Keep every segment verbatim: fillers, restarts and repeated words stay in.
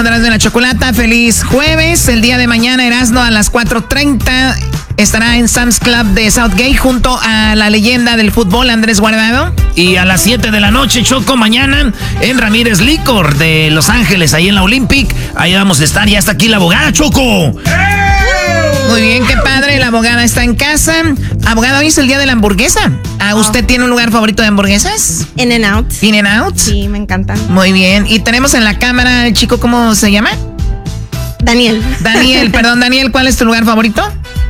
De la Chocolata, feliz jueves. El día de mañana Erasmo a las cuatro treinta estará en Sam's Club de Southgate junto a la leyenda del fútbol Andrés Guardado. Y a las siete de la noche, Choco, mañana en Ramírez Licor de Los Ángeles, ahí en la Olympic. Ahí vamos a estar, ya está aquí la abogada, Choco. Muy bien, qué padre, la abogada está en casa. Abogada, hoy es el día de la hamburguesa. ¿A ¿Usted oh. tiene un lugar favorito de hamburguesas? In and Out. In and Out. Sí, me encanta. Muy bien, y tenemos en la cámara el chico, ¿cómo se llama? Daniel. Daniel, perdón, Daniel, ¿cuál es tu lugar favorito?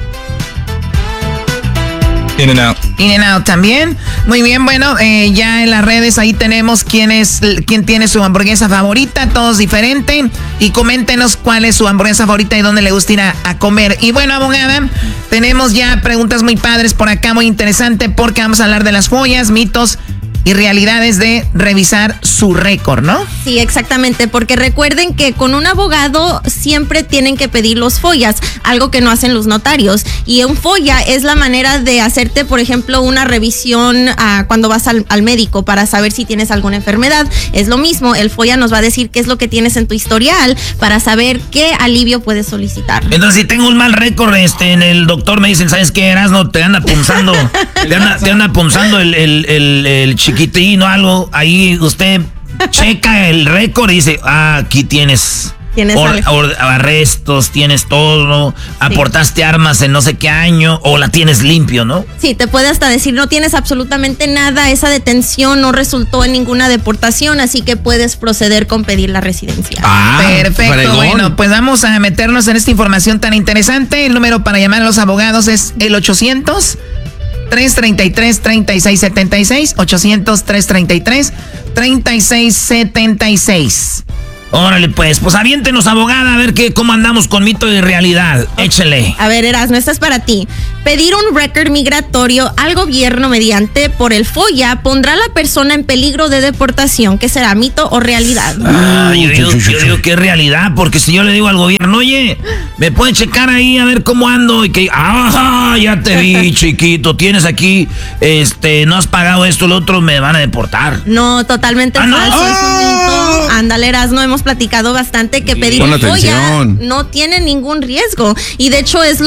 In and Out. In and Out también. Muy bien, bueno, eh, ya en las redes ahí tenemos quién es, quién tiene su hamburguesa favorita, todos diferentes. Y coméntenos cuál es su hamburguesa favorita y dónde le gusta ir a, a comer. Y bueno, abogada, tenemos ya preguntas muy padres por acá, muy interesante, porque vamos a hablar de las joyas, mitos y realidades de revisar su récord, ¿no? Sí, exactamente, porque recuerden que con un abogado siempre tienen que pedir los follas, algo que no hacen los notarios. Y un folla es la manera de hacerte, por ejemplo, una revisión uh, cuando vas al, al médico para saber si tienes alguna enfermedad. Es lo mismo, el folla nos va a decir qué es lo que tienes en tu historial para saber qué alivio puedes solicitar. Entonces, si tengo un mal récord, este, en el doctor me dicen, ¿sabes qué, Erasmo? Te anda punzando, te anda, te anda punzando el, el, el, el chiquitín o algo, ahí usted checa el récord y dice, ah, aquí tienes, ¿Tienes or, or, arrestos, tienes todo, sí. aportaste armas en no sé qué año, o la tienes limpio, ¿no? Sí, te puede hasta decir, no tienes absolutamente nada, esa detención no resultó en ninguna deportación, así que puedes proceder con pedir la residencia. Ah, perfecto, fregón. Bueno, pues vamos a meternos en esta información tan interesante. El número para llamar a los abogados es el ochocientos, tres treinta y tres, treinta y seis setenta y seis, ochocientos, tres treinta y tres, treinta y seis setenta y seis. Órale, pues, pues aviéntenos, abogada, a ver qué, cómo andamos con mito y realidad. Échale. A ver, Erasmo, esta es para ti. Pedir un récord migratorio al gobierno mediante por el folla pondrá a la persona en peligro de deportación. ¿Qué será, mito o realidad? Ah, yo, digo, yo digo que es realidad, porque si yo le digo al gobierno, oye, ¿me pueden checar ahí a ver cómo ando? Y que, ah, ya te vi, chiquito, tienes aquí, este, no has pagado esto, lo otro, me van a deportar. No, totalmente ah, falso, no. Es un mito. Ándale, Erasmo, hemos platicado bastante que pedir un folla no tiene ningún riesgo. Y de hecho es lo